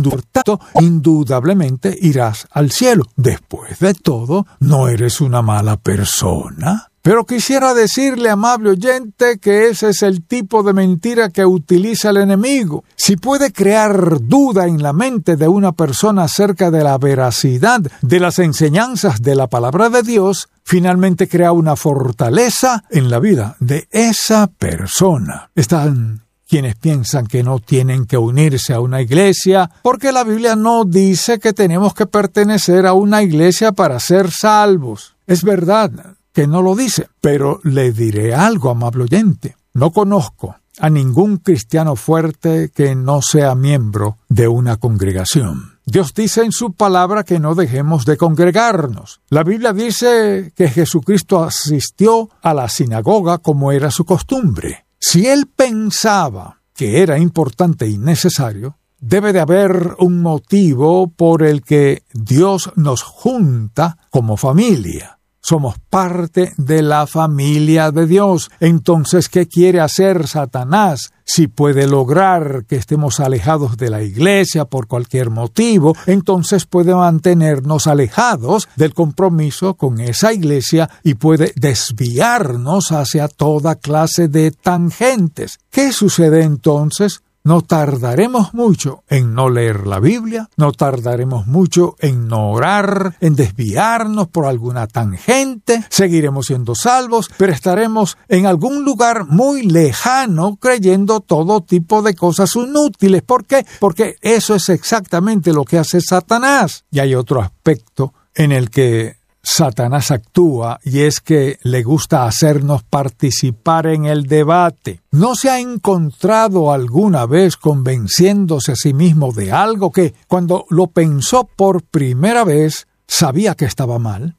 indudablemente irás al cielo. Después de todo, no eres una mala persona. Pero quisiera decirle, amable oyente, que ese es el tipo de mentira que utiliza el enemigo. Si puede crear duda en la mente de una persona acerca de la veracidad de las enseñanzas de la palabra de Dios, finalmente crea una fortaleza en la vida de esa persona. Están quienes piensan que no tienen que unirse a una iglesia porque la Biblia no dice que tenemos que pertenecer a una iglesia para ser salvos. Es verdad que no lo dice, pero le diré algo, amable oyente. No conozco a ningún cristiano fuerte que no sea miembro de una congregación. Dios dice en su palabra que no dejemos de congregarnos. La Biblia dice que Jesucristo asistió a la sinagoga como era su costumbre. Si él pensaba que era importante y necesario, debe de haber un motivo por el que Dios nos junta como familia. Somos parte de la familia de Dios. Entonces, ¿qué quiere hacer Satanás? Si puede lograr que estemos alejados de la iglesia por cualquier motivo, entonces puede mantenernos alejados del compromiso con esa iglesia y puede desviarnos hacia toda clase de tangentes. ¿Qué sucede entonces? No tardaremos mucho en no leer la Biblia, no tardaremos mucho en no orar, en desviarnos por alguna tangente, seguiremos siendo salvos, pero estaremos en algún lugar muy lejano creyendo todo tipo de cosas inútiles. ¿Por qué? Porque eso es exactamente lo que hace Satanás. Y hay otro aspecto en el que Satanás actúa, y es que le gusta hacernos participar en el debate. ¿No se ha encontrado alguna vez convenciéndose a sí mismo de algo que, cuando lo pensó por primera vez, sabía que estaba mal?